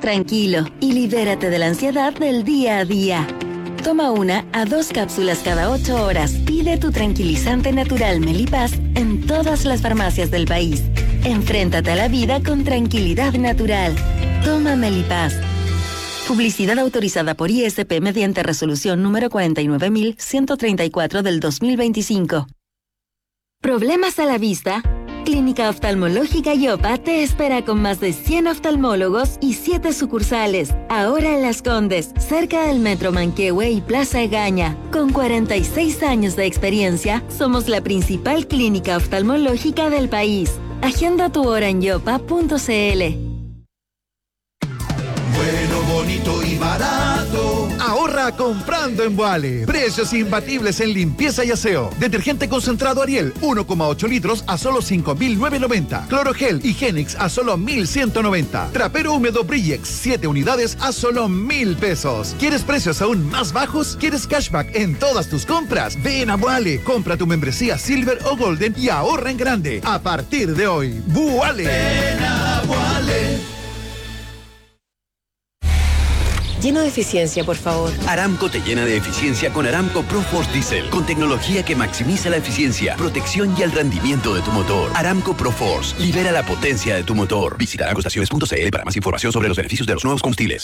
tranquilo y libérate de la ansiedad del día a día. Toma 1 a 2 cápsulas cada 8 horas. Pide tu tranquilizante natural Melipaz en todas las farmacias del país. Enfréntate a la vida con tranquilidad natural. Toma Melipaz. Publicidad autorizada por ISP mediante resolución número 49134 del 2025. ¿Problemas a la vista? Clínica Oftalmológica Yopa te espera con más de 100 oftalmólogos y 7 sucursales. Ahora en Las Condes, cerca del Metro Manquehue y Plaza Egaña. Con 46 años de experiencia, somos la principal clínica oftalmológica del país. Agenda tu hora en yopa.cl. Bueno, bonito y barato. Ahorra comprando en Boale. Precios imbatibles en limpieza y aseo. Detergente concentrado Ariel, 1,8 litros a solo 5.990. Clorogel Higienix a solo 1.190. Trapero húmedo Brillex, 7 unidades a solo 1.000 pesos. ¿Quieres precios aún más bajos? ¿Quieres cashback en todas tus compras? Ven a Boale. Compra tu membresía Silver o Golden y ahorra en grande. A partir de hoy, Boale. Ven a Boale. Lleno de eficiencia, por favor. Aramco te llena de eficiencia con Aramco ProForce Diesel, con tecnología que maximiza la eficiencia, protección y el rendimiento de tu motor. Aramco ProForce, libera la potencia de tu motor. Visita aramcoestaciones.cl para más información sobre los beneficios de los nuevos combustibles.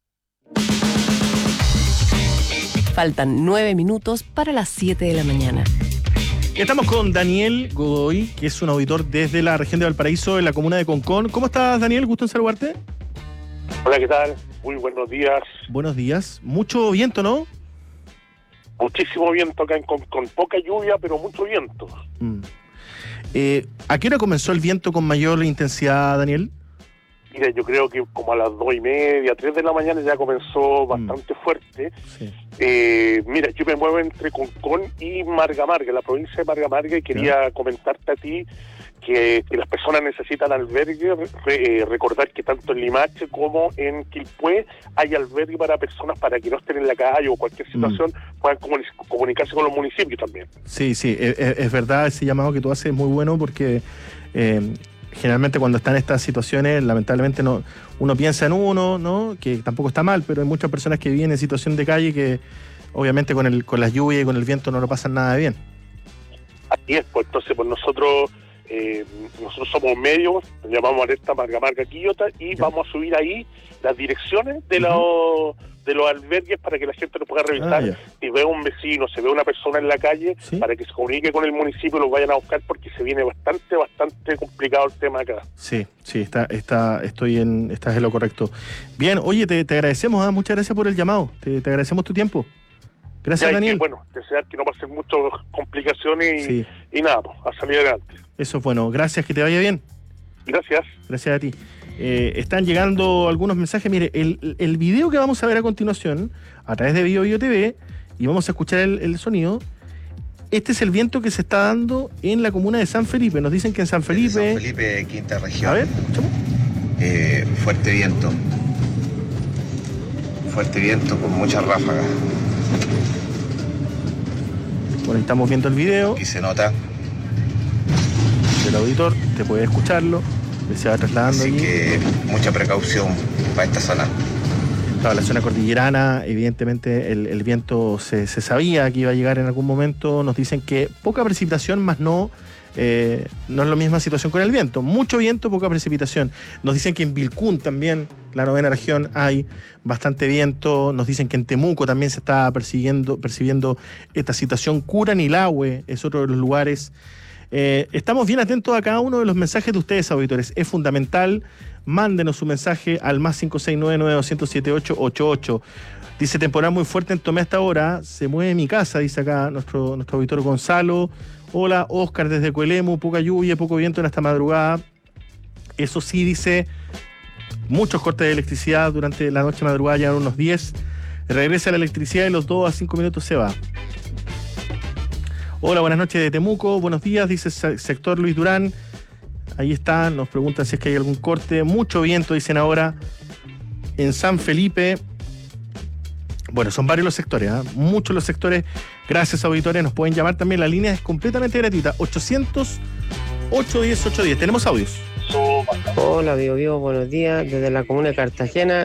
Faltan 9 minutos para las 7 de la mañana. Estamos con Daniel Godoy, que es un auditor desde la región de Valparaíso, en la comuna de Concón. ¿Cómo estás, Daniel? Gusto en saludarte. Hola, ¿qué tal? Muy buenos días. Buenos días. Mucho viento, ¿no? Muchísimo viento acá, con poca lluvia, pero mucho viento. ¿A qué hora comenzó el viento con mayor intensidad, Daniel? Mira, yo creo que como a las 2:30, 3 de la mañana ya comenzó bastante fuerte. Sí. Mira, yo me muevo entre Concón y Marga Marga, la provincia de Marga Marga, y quería comentarte a ti que las personas necesitan albergue, recordar que tanto en Limache como en Quilpué hay albergue para personas para que no estén en la calle o cualquier situación puedan comunicarse con los municipios también. Sí, es verdad, ese llamado que tú haces es muy bueno porque generalmente cuando están estas situaciones, lamentablemente uno piensa en uno, ¿no? Que tampoco está mal, pero hay muchas personas que viven en situación de calle que obviamente con las lluvias y con el viento no lo pasan nada de bien. Así es, pues entonces pues nosotros somos medios, nos llamamos Alerta Marga Marga Quillota y vamos a subir ahí las direcciones de los albergues para que la gente lo pueda revisar. Si ve a un vecino, se ve a una persona en la calle, para que se comunique con el municipio y lo vayan a buscar porque se viene bastante complicado el tema acá. Sí, estás en lo correcto. Bien, oye, te agradecemos, muchas gracias por el llamado, te agradecemos tu tiempo. Gracias, Daniel. Que, bueno, desear que no pasen muchas complicaciones y nada, pues, a salir adelante. Eso es bueno. Gracias, que te vaya bien. Gracias. Gracias a ti. Están llegando algunos mensajes. Mire, el video que vamos a ver a continuación, a través de Bio TV, y vamos a escuchar el sonido. Este es el viento que se está dando en la comuna de San Felipe. Nos dicen que en San Felipe... San Felipe, quinta región. A ver, escuchamos. Fuerte viento. Fuerte viento con muchas ráfagas. Bueno, estamos viendo el video. Y se nota. El auditor, te puede escucharlo, se va trasladando. Así aquí. Que mucha precaución para esta zona. Claro, la zona cordillerana, evidentemente el viento se sabía que iba a llegar en algún momento. Nos dicen que poca precipitación, más no es la misma situación con el viento. Mucho viento, poca precipitación. Nos dicen que en Vilcún también, la 9ª región, hay bastante viento. Nos dicen que en Temuco también se está percibiendo esta situación. Curanilahue es otro de los lugares. Estamos bien atentos a cada uno de los mensajes de ustedes, auditores. Es fundamental. Mándenos su mensaje al más 569-900-7888. Dice, temporal muy fuerte en Tomé hasta ahora. Se mueve mi casa, dice acá nuestro auditor Gonzalo. Hola, Oscar desde Coelemu. Poca lluvia, poco viento en esta madrugada. Eso sí, dice, muchos cortes de electricidad durante la noche madrugada, ya unos 10. Regresa la electricidad y los 2 a 5 minutos se va. Hola, buenas noches de Temuco. Buenos días, dice sector Luis Durán. Ahí está, nos preguntan si es que hay algún corte. Mucho viento, dicen ahora, en San Felipe. Bueno, son varios los sectores, muchos los sectores. Gracias, auditores. Nos pueden llamar también. La línea es completamente gratuita. 800-810-810. Tenemos audios. Hola, Bio, buenos días. Desde la comuna de Cartagena